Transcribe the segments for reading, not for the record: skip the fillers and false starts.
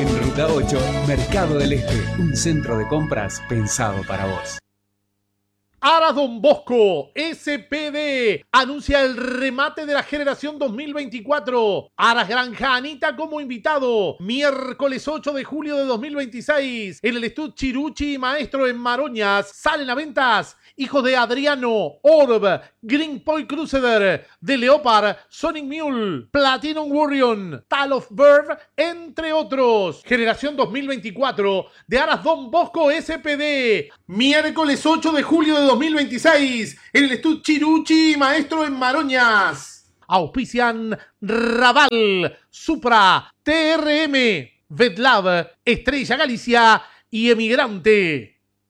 En Ruta 8, Mercado del Este, un centro de compras pensado para vos. Aras Don Bosco, SPD, anuncia el remate de la generación 2024. Aras Granja Anita como invitado. Miércoles 8 de julio de 2026. En el Estud Chiruchi Maestro en Maroñas. Salen a ventas hijos de Adriano, Orb, Green Point Crusader, The Leopard, Sonic Mule, Platinum Warrior, Tal of Bird, entre otros. Generación 2024 de Aras Don Bosco SPD. Miércoles 8 de julio de 2026 en el Estud Chiruchi Maestro en Maroñas. Auspician Raval, Supra, TRM, Vetlab, Estrella Galicia y Emigrante.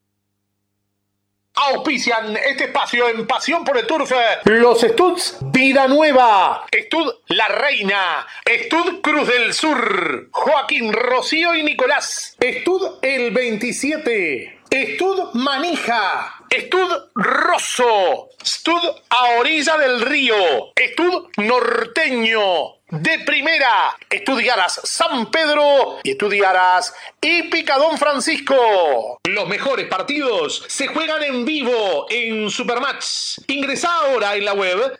Auspician este espacio en Pasión por el Turf. Los Studs Vida Nueva, Estud La Reina, Estud Cruz del Sur, Joaquín, Rocío y Nicolás, Estud El 27, Estud Manija, Estud Rosso, Estud A Orilla del Río, Estud Norteño, de Primera, Estudiaras San Pedro y Estudiaras Hípica Don Francisco. Los mejores partidos se juegan en vivo en Supermatch. Ingresá ahora en la web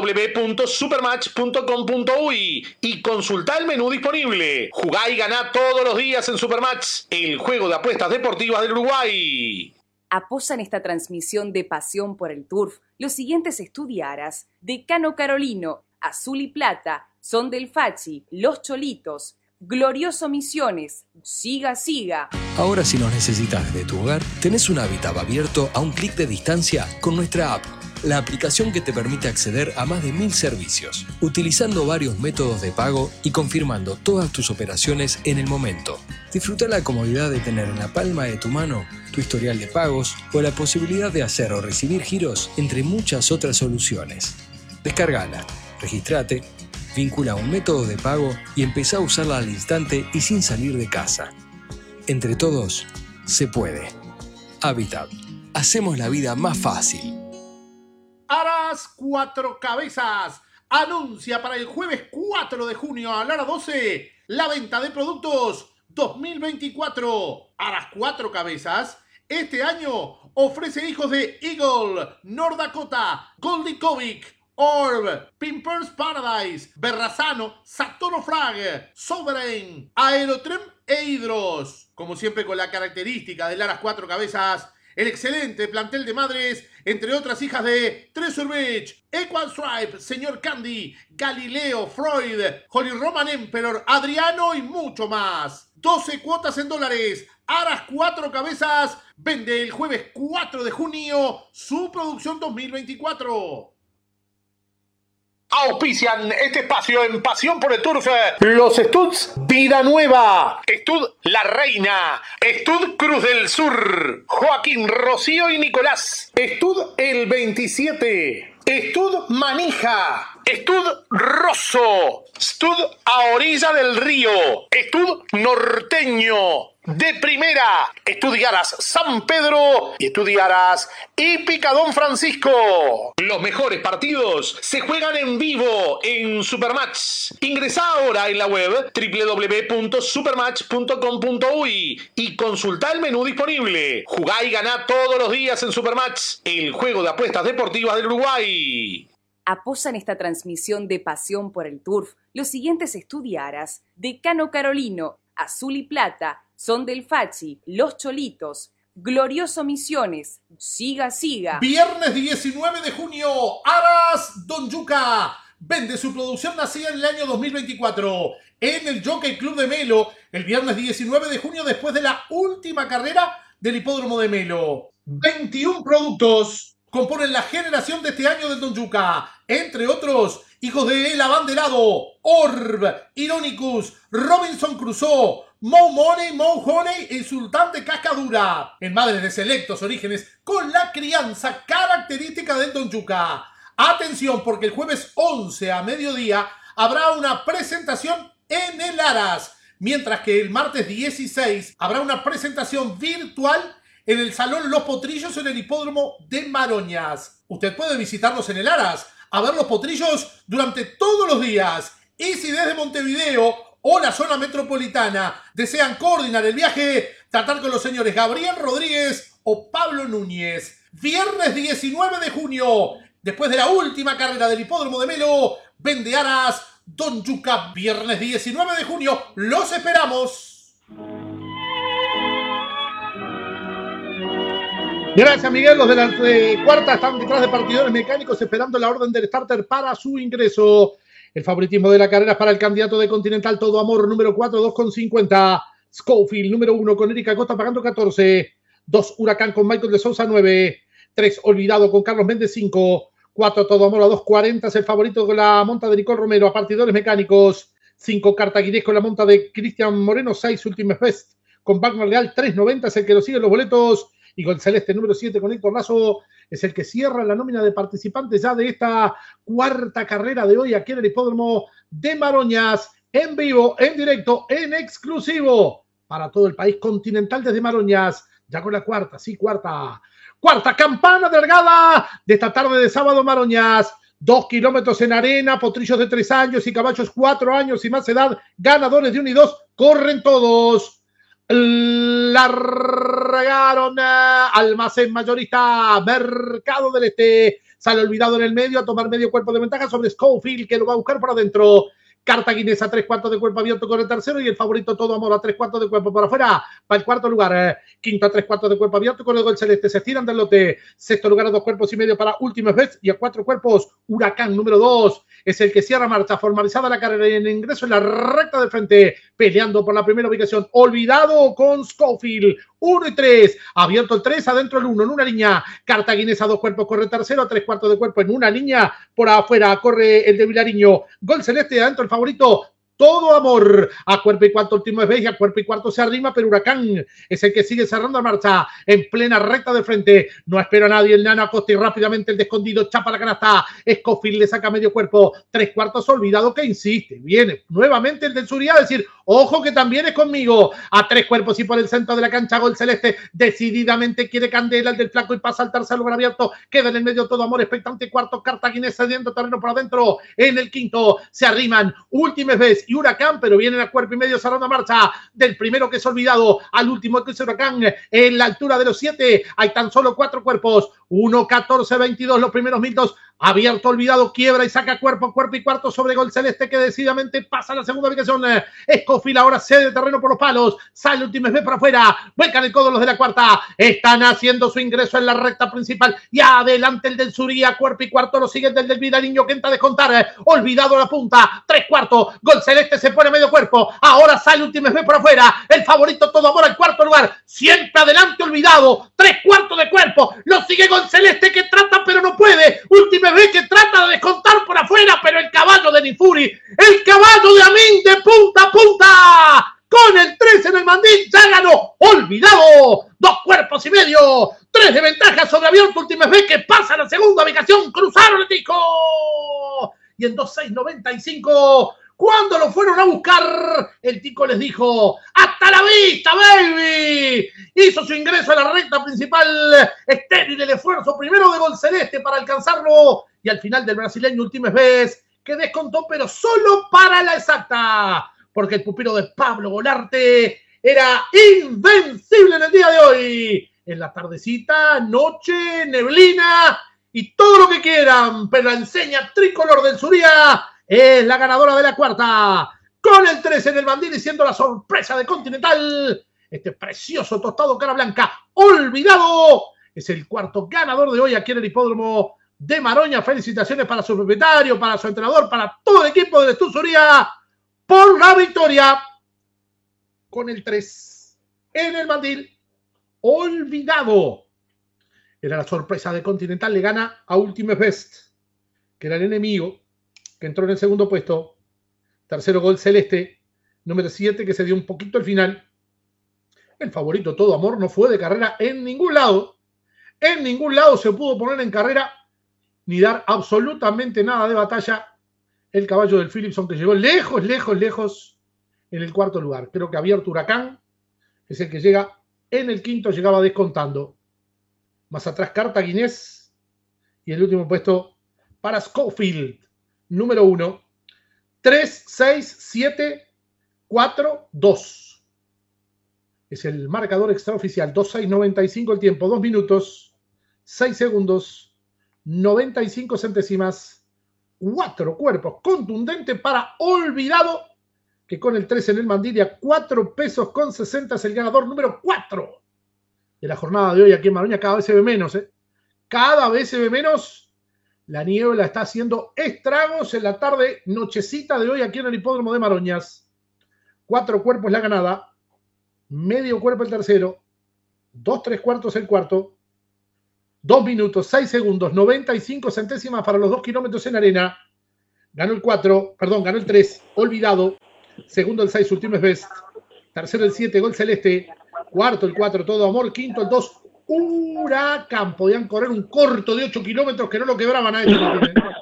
www.supermatch.com.uy y consultá el menú disponible. Jugá y ganá todos los días en Supermatch, el juego de apuestas deportivas del Uruguay. Apoyan esta transmisión de Pasión por el Turf los siguientes Estudiaras: Decano Carolino, Azul y Plata, Son del Fachi, Los Cholitos, Glorioso Misiones, Siga Siga. Ahora, si nos necesitas desde tu hogar, tenés un hábitat abierto a un clic de distancia con nuestra app, la aplicación que te permite acceder a más de 1000 servicios, utilizando varios métodos de pago y confirmando todas tus operaciones en el momento. Disfruta la comodidad de tener en la palma de tu mano tu historial de pagos o la posibilidad de hacer o recibir giros, entre muchas otras soluciones. Descárgala, regístrate, vincula un método de pago y empezá a usarla al instante y sin salir de casa. Entre todos, se puede. Habitat. Hacemos la vida más fácil. Aras Cuatro Cabezas anuncia para el jueves 4 de junio a la hora 12 la venta de productos 2024. Aras Cuatro Cabezas este año ofrece hijos de Eagle, North Dakota, Goldie Kovic, Orb, Pimpers Paradise, Berrazano, Saturno Flag, Sovereign, Aerotrem e Hidros. Como siempre, con la característica del Aras Cuatro Cabezas, el excelente plantel de madres, entre otras hijas de Treasure Beach, Equal Stripe, Señor Candy, Galileo, Freud, Holy Roman Emperor, Adriano y mucho más. 12 cuotas en dólares. Aras Cuatro Cabezas vende el jueves 4 de junio su producción 2024. Auspician este espacio en Pasión por el Turf. Los Studs Vida Nueva, Estud La Reina, Estud Cruz del Sur, Joaquín, Rocío y Nicolás, Estud El 27, Estud Manija, Estud Rosso, Estud A Orilla del Río, Estud Norteño, de Primera, Estudiaras San Pedro y Estudiaras Hípica Don Francisco. Los mejores partidos se juegan en vivo en Supermatch. Ingresá ahora en la web www.supermatch.com.uy y consultá el menú disponible. Jugá y ganá todos los días en Supermatch, el juego de apuestas deportivas del Uruguay. Apoyan esta transmisión de Pasión por el Turf los siguientes Estudiaras: Decano Carolino, Azul y Plata, Son del Fachi, Los Cholitos, Glorioso Misiones, Siga Siga. Viernes 19 de junio, Aras Don Yuca vende su producción nacida en el año 2024 en el Jockey Club de Melo el viernes 19 de junio, después de la última carrera del hipódromo de Melo. 21 productos componen la generación de este año del Don Yuca, entre otros hijos de El Abanderado, Orb, Ironicus, Robinson Crusoe, Mo Money, Mo Honey y Sultán de Cascadura, en madres de selectos orígenes con la crianza característica del Don Yuca. Atención, porque el jueves 11 a mediodía habrá una presentación en el Aras, mientras que el martes 16 habrá una presentación virtual en el Salón Los Potrillos en el Hipódromo de Maroñas. Usted puede visitarnos en el Aras a ver los potrillos durante todos los días. Y si desde Montevideo o la zona metropolitana desean coordinar el viaje, tratar con los señores Gabriel Rodríguez o Pablo Núñez. Viernes 19 de junio, después de la última carrera del Hipódromo de Melo, vende aras Don Yuca. Viernes 19 de junio, los esperamos. Gracias, Miguel. Los de la cuarta están detrás de partidores mecánicos esperando la orden del starter para su ingreso. El favoritismo de la carrera es para el candidato de Continental Todo Amor, número 4, 2,50. Schofield, número 1, con Erika Costa pagando 14. 2, Huracán con Michael de Sousa, 9. 3, Olvidado con Carlos Méndez, 5. 4, Todo Amor a 2.40. Es el favorito con la monta de Nicole Romero a partidores mecánicos. 5, Cartaginés con la monta de Cristian Moreno. 6, Ultimate Fest con Wagner Leal, 3.90. Es el que lo sigue en los boletos. Y con Celeste, número 7, con Héctor Lazo, es el que cierra la nómina de participantes ya de esta cuarta carrera de hoy aquí en el Hipódromo de Maroñas, en vivo, en directo, en exclusivo para todo el país continental desde Maroñas, ya con la cuarta, sí, cuarta campana delgada de esta tarde de sábado Maroñas. 2 kilómetros en arena, potrillos de 3 años y caballos 4 años y más edad, ganadores de 1 y 2, corren todos. Largaron Almacén Mayorista, Mercado del Este, sale Olvidado en el medio a tomar medio cuerpo de ventaja sobre Schofield, que lo va a buscar por adentro. Cartaginés a 3/4 de cuerpo abierto con el tercero y el favorito Todo Amor a 3/4 de cuerpo por afuera para el cuarto lugar. Quinto a 3/4 de cuerpo abierto con el gol celeste. Se estiran del lote. Sexto lugar a 2 cuerpos y medio para Ultimate Best y a 4 cuerpos Huracán número 2. Es el que cierra marcha, formalizada la carrera y en ingreso en la recta de frente, peleando por la primera ubicación. Olvidado con Schofield. 1 y 3. Abierto el 3, adentro el 1 en una línea. Cartaginés a 2 cuerpos corre tercero, a 3/4 de cuerpo en una línea. Por afuera corre el de Vilariño. Gol celeste adentro el favorito Todo Amor a cuerpo y cuarto último vez y a cuerpo y cuarto se arrima, pero Huracán es el que sigue cerrando la marcha en plena recta de frente. No espera a nadie el Nano Acosta y rápidamente el de Escondido chapa la canasta. Schofield le saca medio cuerpo, 3/4 Olvidado que insiste. Viene nuevamente el del Zuria a decir, ojo que también es conmigo. A 3 cuerpos y por el centro de la cancha, gol celeste. Decididamente quiere Candela el del flaco y pasa al tercer lugar abierto. Queda en el medio Todo Amor, expectante cuarto. Cartaginés cediendo terreno por adentro. En el quinto se arriman Últimas Veces y Huracán, pero vienen a cuerpo y medio cerrando marcha del primero que es Olvidado al último que es Huracán en la altura de los 7. Hay tan solo 4 cuerpos. 1, 14, 22 los primeros minutos. Abierto Olvidado, quiebra y saca cuerpo y cuarto sobre gol celeste que decididamente pasa a la segunda ubicación. Schofield ahora cede terreno por los palos. Sale Últimas Veces para afuera. Vuelcan el codo los de la cuarta. Están haciendo su ingreso en la recta principal. Y adelante el del Zuría, cuerpo y cuarto. Lo sigue el del Vidaliño que entra a descontar. Olvidado la punta. 3/4. Gol celeste se pone a medio cuerpo. Ahora sale Últimas Veces por afuera. El favorito Todo Amor al cuarto lugar. Siempre adelante Olvidado. 3/4 de cuerpo. Lo sigue Gol celeste que trata pero no puede. Últimas Veces que trata de descontar por afuera, pero el caballo de Nifuri, el caballo de Amin de punta a punta, con el 3 en el mandil, ya ganó Olvidado. 2 cuerpos y medio, 3 de ventaja sobre Abierto Últimas Veces que pasa a la segunda ubicación, cruzaron el Tico. Y en 2.695, cuando lo fueron a buscar, el Tico les dijo, ¡hasta la vista, baby! Hizo su ingreso a la recta principal, estéril el esfuerzo primero de Gol Celeste para alcanzarlo, y al final del brasileño Últimas Veces, que descontó, pero solo para la exacta, porque el pupilo de Pablo Golarte era invencible en el día de hoy. En la tardecita, noche, neblina y todo lo que quieran, pero la enseña tricolor del Zuría es la ganadora de la cuarta, con el 3 en el bandil y siendo la sorpresa de Continental. Este precioso tostado cara blanca, Olvidado, es el cuarto ganador de hoy aquí en el Hipódromo de Maroña. Felicitaciones para su propietario, para su entrenador, para todo el equipo del Estud Zuría por la victoria. Con el 3 en el bandil, Olvidado. Era la sorpresa de Continental, le gana a Ultimate Best, que era el enemigo, que entró en el segundo puesto. Tercero Gol Celeste, número 7, que se dio un poquito al final. El favorito Todo Amor no fue de carrera en ningún lado. En ningún lado se pudo poner en carrera ni dar absolutamente nada de batalla. El caballo del Philipson que llegó lejos, lejos, lejos en el cuarto lugar. Creo que Abierto Huracán es el que llega en el quinto, llegaba descontando. Más atrás Cartaginés y el último puesto para Schofield, número 1. 3, 6, 7, 4-2. Es el marcador extraoficial. 2:6:95 el tiempo. 2 minutos, 6 segundos, 95 centésimas. 4 cuerpos. Contundente para Olvidado, que con el 3 en el mandil y a 4 pesos con 60 es el ganador número 4 de la jornada de hoy aquí en Maroña. Cada vez se ve menos, cada vez se ve menos. La niebla está haciendo estragos en la tarde, nochecita de hoy aquí en el hipódromo de Maroñas. 4 cuerpos la ganada, medio cuerpo el tercero, 2/3 el cuarto, 2 minutos, 6 segundos, 95 centésimas para los 2 kilómetros en arena. Ganó el 3, Olvidado. Segundo el 6, Ultimate Best. Tercero el 7, Gol Celeste. Cuarto el 4, Todo Amor. Quinto el 2, Huracán. Podían correr un corto de 8 kilómetros que no lo quebraban a ellos.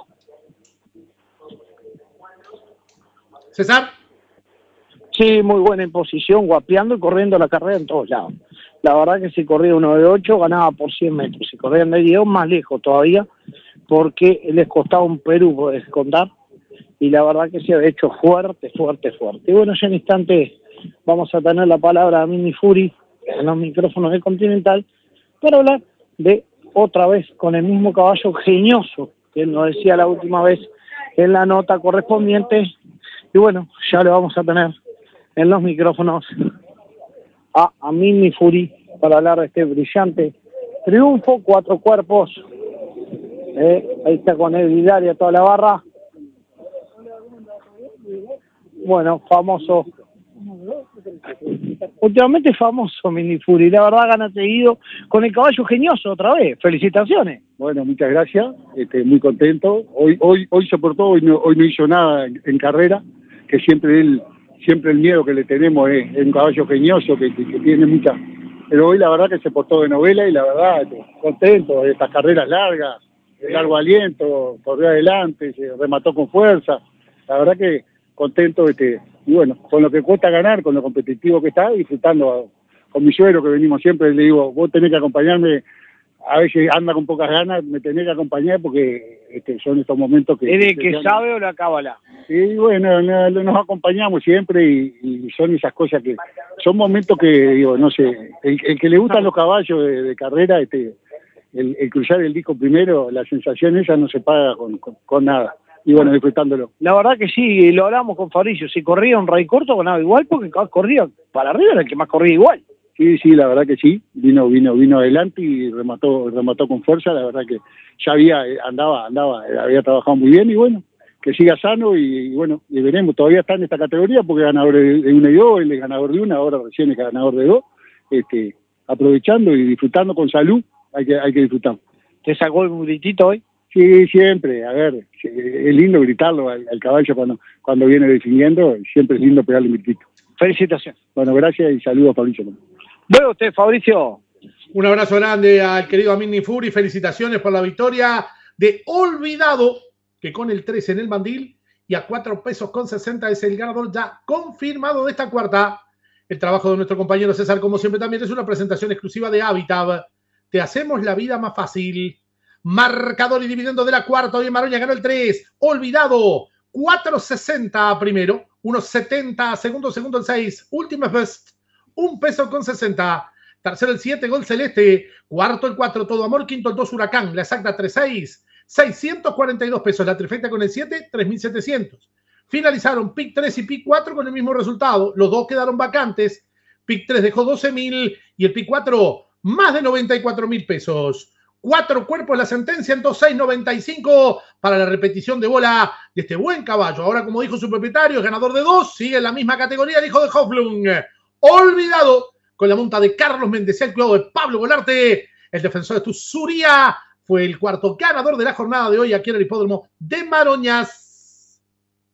César. Sí, muy buena en posición, guapeando y corriendo la carrera en todos lados. La verdad que si corría uno de 8 ganaba por 100 metros. Si corrían de 10 más lejos todavía, porque les costaba un Perú poder descontar. Y la verdad que se ha hecho fuerte. Y bueno, ya en instante vamos a tener la palabra a Mini Fury en los micrófonos de Continental para hablar de otra vez con el mismo caballo genioso que él nos decía la última vez en la nota correspondiente. Y bueno, ya lo vamos a tener en los micrófonos a Mini Fury para hablar de este brillante triunfo. 4 cuerpos. Ahí está con el Vidal y a toda la barra. Bueno, famoso. Últimamente famoso Mini Fury. La verdad gana seguido con el caballo genioso otra vez. Felicitaciones. Bueno, muchas gracias. Muy contento. Hoy se portó, hoy no hizo nada en carrera, que siempre el miedo que le tenemos es un caballo genioso que tiene mucha. Pero hoy la verdad que se portó de novela y la verdad contento de estas carreras largas, de largo aliento, corrió adelante, se remató con fuerza. La verdad que contento y bueno, con lo que cuesta ganar, con lo competitivo que está, disfrutando con mi suegro que venimos siempre, le digo, vos tenés que acompañarme, a veces anda con pocas ganas, me tenés que acompañar porque son estos momentos que... ¿Es de que sabe o la cábala? Sí, bueno, nos acompañamos siempre y son esas cosas que... Son momentos que, digo, no sé, el que le gustan los caballos de carrera, el cruzar el disco primero, la sensación esa no se paga con nada. Y bueno, disfrutándolo. La verdad que sí, lo hablamos con Fabricio, si corría un ray corto ganaba igual porque corría para arriba, era el que más corría igual. Sí, la verdad que sí, vino adelante y remató con fuerza, la verdad que ya había trabajado muy bien y bueno, que siga sano y bueno, y veremos, todavía está en esta categoría porque es ganador de 1 y 2, él es ganador de 1, ahora recién es ganador de 2, aprovechando y disfrutando con salud, hay que disfrutar. ¿Te sacó el gritito hoy? Sí, siempre, a ver, es lindo gritarlo al caballo cuando viene definiendo, siempre es lindo pegarle un gritito. Felicitaciones. Bueno, gracias y saludos, Fabricio. Bueno, usted, Fabricio. Un abrazo grande al querido Mini Fury, felicitaciones por la victoria de Olvidado, que con el 3 en el mandil y a 4 pesos con 60 es el ganador ya confirmado de esta cuarta. El trabajo de nuestro compañero César, como siempre, también es una presentación exclusiva de Habitat. Te hacemos la vida más fácil. Marcador y dividendo de la cuarta. Hoy en Maroña ganó el 3. Olvidado. 4.60 primero. 1.70 segundo el 6. Ultimate Best. 1 peso con 60. Tercero el 7. Gol Celeste. Cuarto el 4. Todo Amor. Quinto el 2. Huracán. La exacta 3.6. 642 pesos. La trifecta con el 7. 3.700. Finalizaron pick 3 y pick 4 con el mismo resultado. Los dos quedaron vacantes. Pick 3 dejó 12.000 y el pick 4 más de 94.000 pesos. 4 cuerpos la sentencia en 2.695 para la repetición de bola de este buen caballo. Ahora, como dijo su propietario, es ganador de 2, sigue en la misma categoría el hijo de Hoflung. Olvidado con la monta de Carlos Méndez, el cuidado de Pablo Volarte, el defensor de Tuzuría, fue el cuarto ganador de la jornada de hoy aquí en el hipódromo de Maroñas.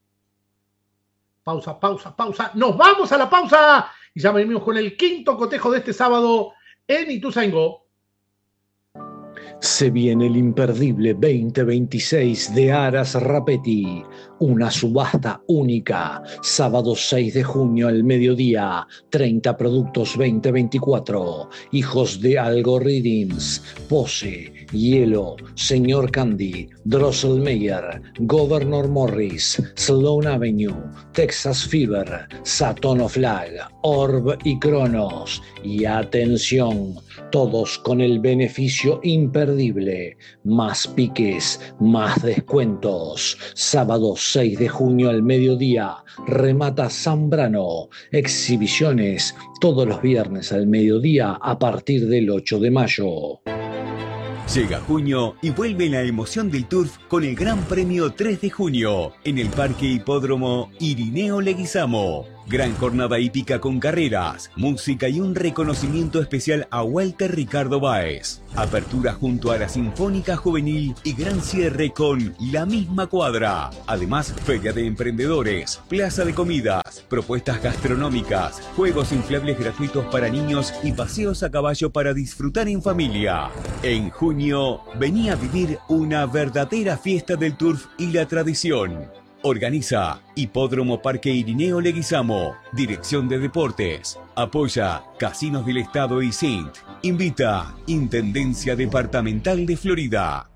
Pausa. Nos vamos a la pausa y ya venimos con el quinto cotejo de este sábado en Ituzaingó. Se viene el imperdible 2026 de Aras Rapetti, una subasta única, sábado 6 de junio al mediodía, 30 productos 2024, hijos de Algorithms, Pose, Hielo, Señor Candy, Drosselmeyer, Governor Morris, Sloan Avenue, Texas Fever, Saturn Flag, Orb y Cronos. Y atención, todos con el beneficio imperdible, más piques, más descuentos. Sábado 6 de junio al mediodía, remata Zambrano. Exhibiciones todos los viernes al mediodía a partir del 8 de mayo. Llega junio y vuelve la emoción del turf con el Gran Premio 3 de junio en el Parque Hipódromo Irineo Leguizamo. Gran jornada hípica con carreras, música y un reconocimiento especial a Walter Ricardo Báez. Apertura junto a la Sinfónica Juvenil y gran cierre con La Misma Cuadra. Además, feria de emprendedores, plaza de comidas, propuestas gastronómicas, juegos inflables gratuitos para niños y paseos a caballo para disfrutar en familia. En junio, vení a vivir una verdadera fiesta del turf y la tradición. Organiza Hipódromo Parque Irineo Leguizamo. Dirección de Deportes. Apoya Casinos del Estado y Sint. Invita Intendencia Departamental de Florida.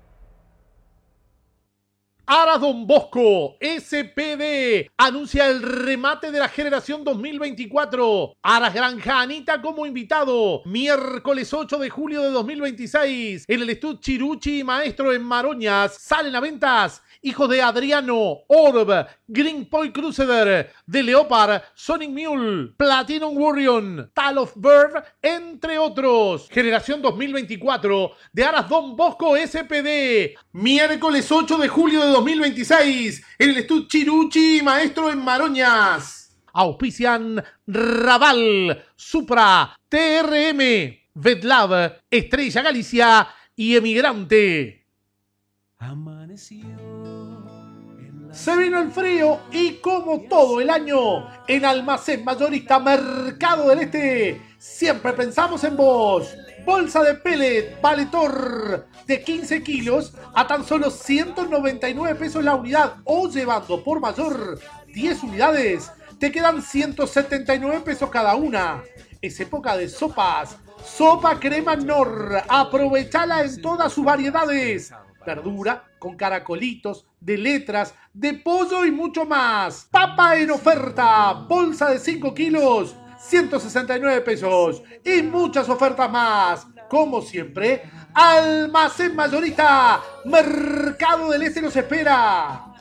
Aras Don Bosco, SPD, anuncia el remate de la generación 2024. Aras Granja Anita como invitado. Miércoles 8 de julio de 2026. En el Estud Chiruchi y Maestro en Maroñas. Salen a ventas hijos de Adriano, Orb, Green Point Crusader, The Leopard, Sonic Mule, Platinum Warrior, Tal of Bird, entre otros. Generación 2024 de Aras Don Bosco SPD. Miércoles 8 de julio de 2026 en el Estud Chiruchi Maestro en Maroñas. Auspician Raval, Supra, TRM, Vetlab, Estrella Galicia y Emigrante. Se vino el frío y como todo el año, en Almacén Mayorista Mercado del Este, siempre pensamos en vos. Bolsa de pellet Valetor de 15 kilos a tan solo 199 pesos la unidad o llevando por mayor 10 unidades, te quedan 179 pesos cada una. Es época de sopas. Sopa Crema Nor, aprovechala en todas sus variedades. Verdura con caracolitos, de letras, de pollo y mucho más. Papa en oferta, bolsa de 5 kilos, 169 pesos. Y muchas ofertas más. Como siempre, Almacén Mayorista Mercado del Este los espera.